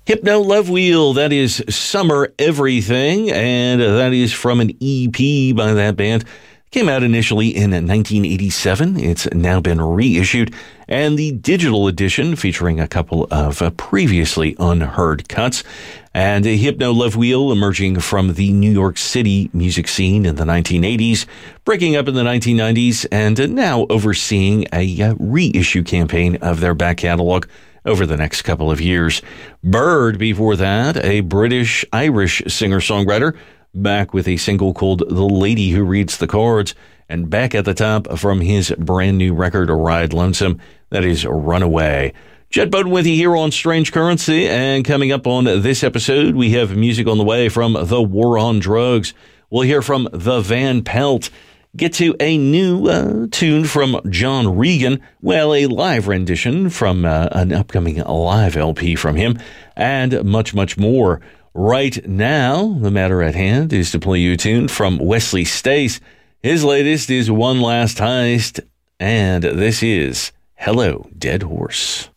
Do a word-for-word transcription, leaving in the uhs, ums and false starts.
Hypno Love Wheel, that is Summer Everything, and that is from an E P by that band. Came out initially in nineteen eighty-seven. It's now been reissued, and the digital edition featuring a couple of uh, previously unheard cuts. And a Hypno Love Wheel emerging from the New York City music scene in the nineteen eighties, breaking up in the nineteen nineties, and uh, now overseeing a uh, reissue campaign of their back catalog over the next couple of years. Bird, before that, a British-Irish singer-songwriter, back with a single called The Lady Who Reads the Cards, and back at the top from his brand new record, Ride Lonesome, that is Runaway. Jet Bowden with you here on Strange Currency, and coming up on this episode, we have music on the way from The War on Drugs. We'll hear from The Van Pelt, get to a new uh, tune from John Regan, well, a live rendition from uh, an upcoming live L P from him, and much, much more. Right now, the matter at hand is to play you a tune from Wesley Stace. His latest is One Last Heist, and this is Hello, Dead Horse.